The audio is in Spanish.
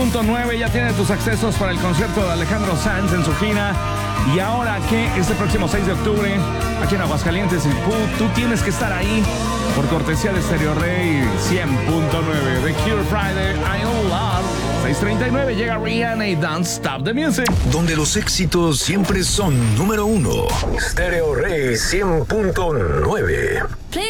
100.9 ya tiene tus accesos para el concierto de Alejandro Sanz en su gira. Y ahora que este próximo 6 de octubre, aquí en Aguascalientes, tú tienes que estar ahí por cortesía de Stereo Rey 100.9. The Cure Friday, I Love. 6:39 llega Rihanna y Don't Stop the Music. Donde los éxitos siempre son número uno. Stereo Rey 100.9.